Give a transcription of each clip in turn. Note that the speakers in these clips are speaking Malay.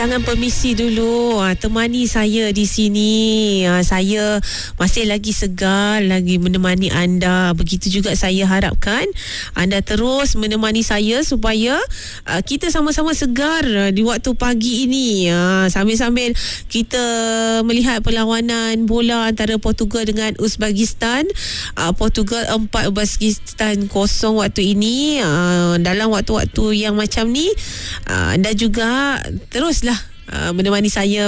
Jangan permisi dulu, temani saya di sini. Saya masih lagi segar, lagi menemani anda. Begitu juga saya harapkan anda terus menemani saya supaya kita sama-sama segar di waktu pagi ini. Sambil-sambil kita melihat perlawanan bola antara Portugal dengan Uzbekistan. Portugal 4, Uzbekistan 0 waktu ini. Dalam waktu-waktu yang macam ni, anda juga teruslah menemani saya.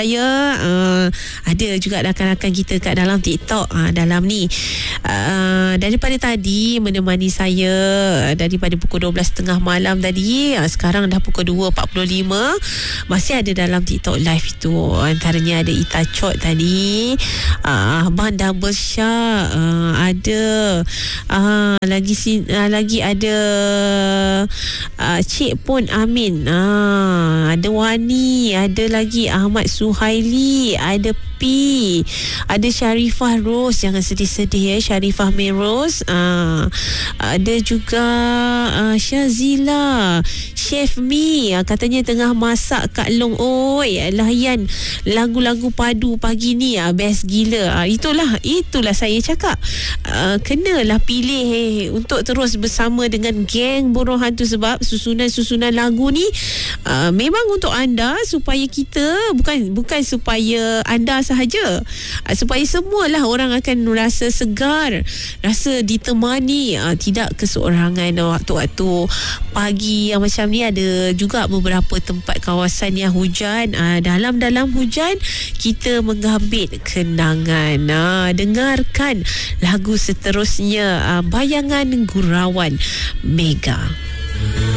Ada juga rakan-rakan kita kat dalam TikTok dalam ni. Daripada tadi menemani saya daripada pukul 12.30 malam tadi, sekarang dah pukul 2.45, masih ada dalam TikTok live itu. Antaranya ada Ita Chot tadi, Abang Double Shah, ada lagi ada Cik Pon Amin, ada Wani, ada lagi Ahmad Suhaili, ada P, ada Sharifah Rose, jangan sedih-sedih ya, Sharifah Meros, ada juga Syazila, Chef Mi, katanya tengah masak Kak Long. Oi, layan lagu-lagu padu pagi ni, best gila. Itulah saya cakap, kenalah pilih untuk terus bersama dengan geng Burung Hantu, sebab susunan lagu ni memang untuk anda, supaya kita bukan supaya anda sahaja, supaya semualah orang akan rasa segar, rasa ditemani, tidak keseorangan waktu-waktu pagi yang macam ni. Ada juga beberapa tempat kawasan yang hujan. Dalam hujan kita menggabit kenangan. Dengarkan lagu seterusnya, Bayangan Gurauan Mega.